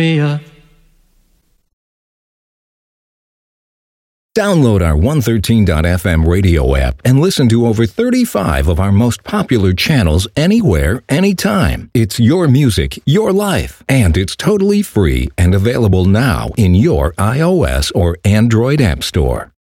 Download our 113.fm radio app and listen to over 35 of our most popular channels anywhere, anytime. It's your music, your life, and it's totally free and available now in your iOS or Android app store.